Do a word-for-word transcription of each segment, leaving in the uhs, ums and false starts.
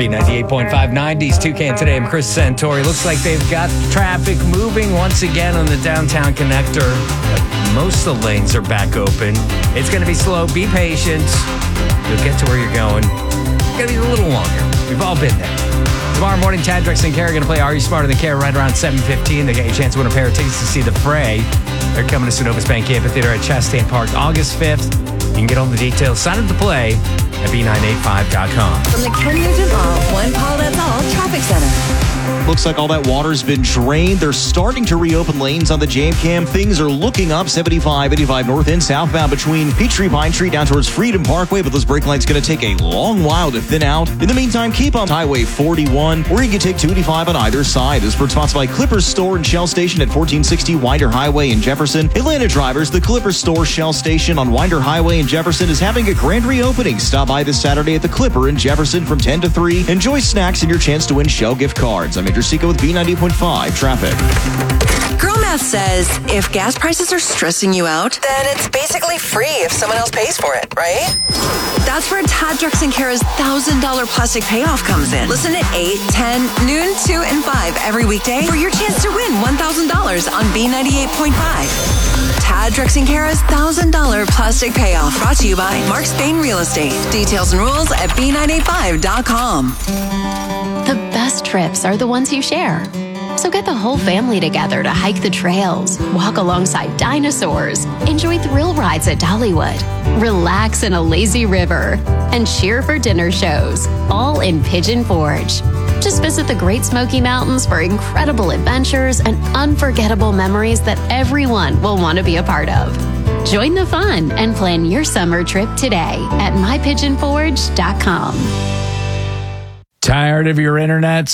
B ninety-eight point five, nineties, Toucan today. I'm Chris Santori. Looks like they've got traffic moving once again on the downtown connector. Most of the lanes are back open. It's going to be slow. Be patient. You'll get to where you're going. It's going to be a little longer. We've all been there. Tomorrow morning, Tad, Drex, and Kara are going to play Are You Smarter Than Kara right around seven fifteen. They get you a chance to win a pair of tickets to see The Fray. They're coming to Synovus Bank Amphitheater at Chastain Park August fifth. You can get all the details. Sign up to play at B nine eighty-five dot com. From the Ken Nugent Mall, One Call That's All Traffic Center. Looks like all that water's been drained. They're starting to reopen lanes on the Jam Cam. Things are looking up seventy-five, eighty-five north and southbound between Peachtree, Pine Tree down towards Freedom Parkway, but those brake lights going to take a long while to thin out. In the meantime, keep on Highway forty-one, or you can take two eighty-five on either side. This is sponsored by Clippers Store and Shell Station at fourteen sixty Winder Highway in Jefferson. Atlanta drivers, the Clippers Store Shell Station on Winder Highway in Jefferson is having a grand reopening. Stop by this Saturday at the Clipper in Jefferson from ten to three. Enjoy snacks and your chance to win Shell gift cards. I'm Andrew Seco with B ninety point five Traffic. Girl Math says if gas prices are stressing you out, then it's basically free if someone else pays for it, right? That's where Tad, Drex, and Kara's one thousand dollars plastic payoff comes in. Listen at eight, ten, noon, two, and five every weekday for your chance to win one thousand dollars on B ninety-eight point five. Tad, Drex, and Kara's one thousand dollars plastic payoff. Brought to you by Mark Spain Real Estate. Details and rules at B nine eighty-five dot com. The best trips are the ones you share. So get the whole family together to hike the trails, walk alongside dinosaurs, enjoy thrill rides at Dollywood, relax in a lazy river, and cheer for dinner shows, all in Pigeon Forge. Just visit the Great Smoky Mountains for incredible adventures and unforgettable memories that everyone will want to be a part of. Join the fun and plan your summer trip today at my pigeon forge dot com. Tired of your internet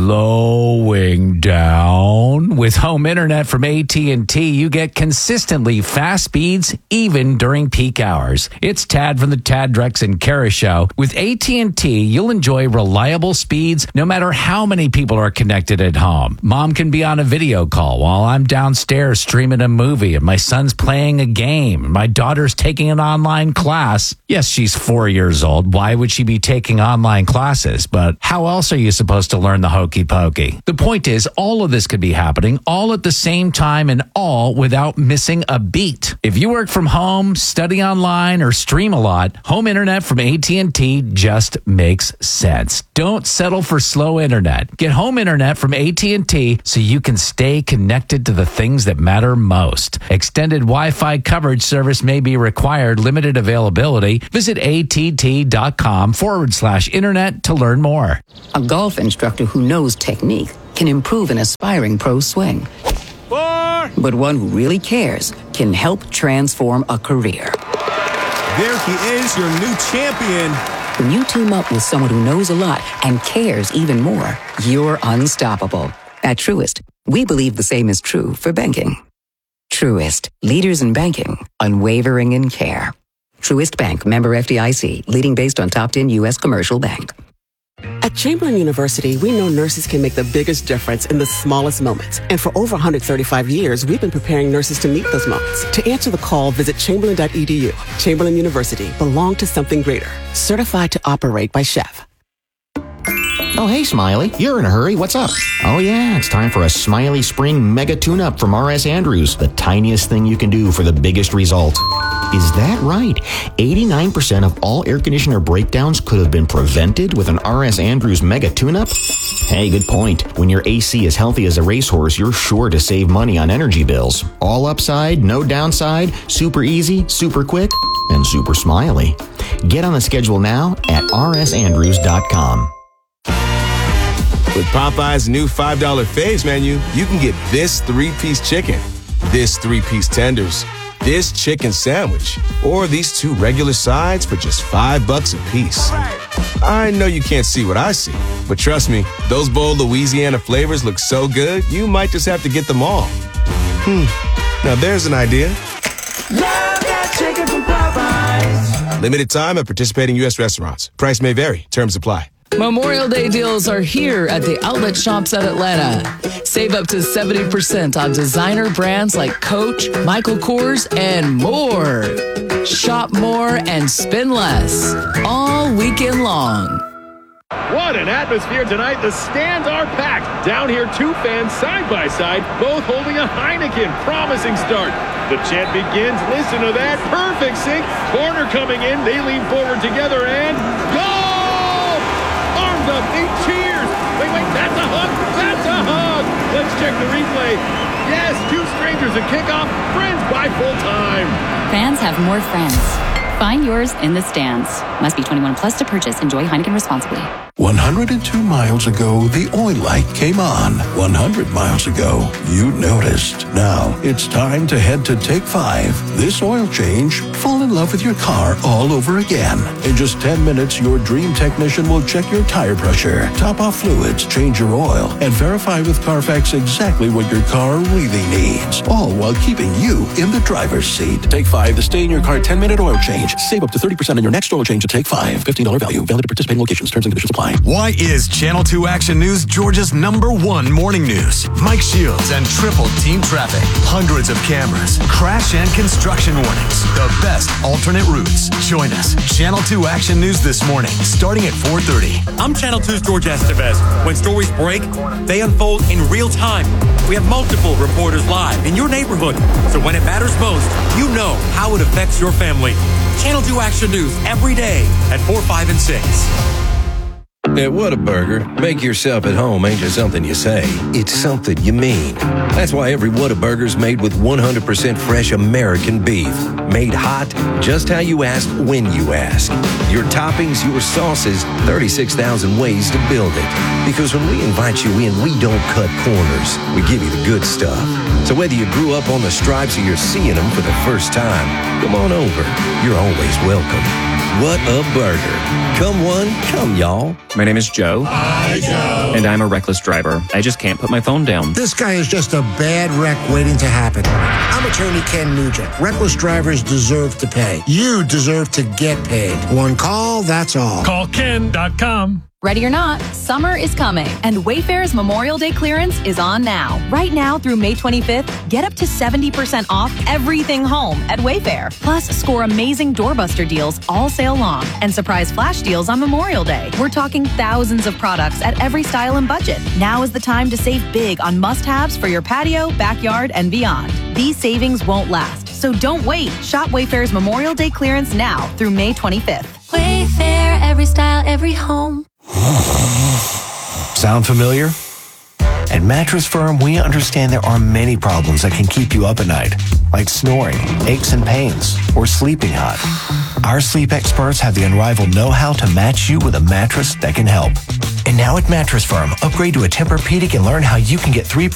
slowing down? With home internet from A T and T, you get consistently fast speeds even during peak hours. It's Tad from the Tad, Drex, and Kara Show. With A T and T, you'll enjoy reliable speeds no matter how many people are connected at home. Mom can be on a video call while I'm downstairs streaming a movie and my son's playing a game and my daughter's taking an online class. Yes, she's four years old. Why would she be taking online classes? But how else are you supposed to learn the hokey pokey? The point is, all of this could be happening all at the same time and all without missing a beat. If you work from home, study online, or stream a lot, home internet from A T and T just makes sense. Don't settle for slow internet. Get home internet from A T and T so you can stay connected to the things that matter most. Extended Wi-Fi coverage service may be required, limited availability. Visit att.com forward slash internet to learn more. A golf instructor who knows technique can improve an aspiring pro's swing. Four. But one who really cares can help transform a career. There he is, your new champion. When you team up with someone who knows a lot and cares even more, you're unstoppable. At Truist, we believe the same is true for banking. Truist, leaders in banking, unwavering in care. Truist Bank, member F D I C, leading based on top ten U S commercial bank. At Chamberlain University, we know nurses can make the biggest difference in the smallest moments. And for over one hundred thirty-five years, we've been preparing nurses to meet those moments. To answer the call, visit chamberlain dot e d u. Chamberlain University, belong to something greater. Certified to operate by Chef. Oh, hey, Smiley. You're in a hurry. What's up? Oh, yeah, it's time for a Smiley Spring Mega Tune-Up from R S Andrews. The tiniest thing you can do for the biggest result. Is that right? eighty-nine percent of all air conditioner breakdowns could have been prevented with an R S Andrews Mega Tune-Up? Hey, good point. When your A C is healthy as a racehorse, you're sure to save money on energy bills. All upside, no downside, super easy, super quick, and super smiley. Get on the schedule now at r s andrews dot com. With Popeye's new five dollar Faves menu, you can get this three-piece chicken, this three-piece tenders, this chicken sandwich, or these two regular sides for just five bucks a piece. I know you can't see what I see, but trust me, those bold Louisiana flavors look so good, you might just have to get them all. Hmm, now there's an idea. Love that chicken from Popeyes. Limited time at participating U S restaurants. Price may vary. Terms apply. Memorial Day deals are here at the outlet shops at Atlanta. Save up to seventy percent on designer brands like Coach, Michael Kors, and more. Shop more and spend less all weekend long. What an atmosphere tonight. The stands are packed. Down here, two fans side by side, both holding a Heineken. Promising start. The chant begins. Listen to that. Perfect sync. Corner coming in. They lean forward together and goal! Arms up. Eight cheers. Wait, wait. That's a hug. That's a hug. Let's check the replay. Yes, two strangers at kickoff. Friends by full time. Fans have more friends. Find yours in the stands. Must be twenty-one plus to purchase. Enjoy Heineken responsibly. one hundred two miles ago, the oil light came on. one hundred miles ago, you noticed. Now, it's time to head to Take Five. This oil change, fall in love with your car all over again. In just ten minutes, your dream technician will check your tire pressure, top off fluids, change your oil, and verify with Carfax exactly what your car really needs. All while keeping you in the driver's seat. Take Five, the stay-in-your-car ten-minute oil change. Save up to thirty percent on your next oil change at Take Five. fifteen dollars value. Valid at participating locations. Terms and conditions apply. Why is Channel two Action News Georgia's number one morning news? Mike Shields and triple team traffic. Hundreds of cameras. Crash and construction warnings. The best alternate routes. Join us. Channel two Action News this morning, starting at four thirty. I'm Channel two's George Estevez. When stories break, they unfold in real time. We have multiple reporters live in your neighborhood. So when it matters most, you know how it affects your family. Channel two Action News every day at four, five, and six. At Whataburger, make yourself at home ain't just something you say. It's something you mean. That's why every Whataburger's made with one hundred percent fresh American beef. Made hot, just how you asked when you asked. Your toppings, your sauces, thirty-six thousand ways to build it. Because when we invite you in, we don't cut corners. We give you the good stuff. So whether you grew up on the Stripes or you're seeing them for the first time, come on over. You're always welcome. What a burger. Come one, come y'all. My name is Joe. Hi, Joe. And I'm a reckless driver. I just can't put my phone down. This guy is just a bad wreck waiting to happen. I'm attorney Ken Nugent. Reckless drivers deserve to pay. You deserve to get paid. One call, that's all. Call Ken dot com. Ready or not, summer is coming, and Wayfair's Memorial Day clearance is on now. Right now through May twenty-fifth, get up to seventy percent off everything home at Wayfair. Plus, score amazing doorbuster deals all sale long and surprise flash deals on Memorial Day. We're talking thousands of products at every style and budget. Now is the time to save big on must-haves for your patio, backyard, and beyond. These savings won't last, so don't wait. Shop Wayfair's Memorial Day clearance now through May twenty-fifth. Wayfair, every style, every home. Sound familiar? At Mattress Firm, we understand there are many problems that can keep you up at night, like snoring, aches and pains, or sleeping hot. Our sleep experts have the unrivaled know-how to match you with a mattress that can help. And now at Mattress Firm, upgrade to a Tempur-Pedic and learn how you can get three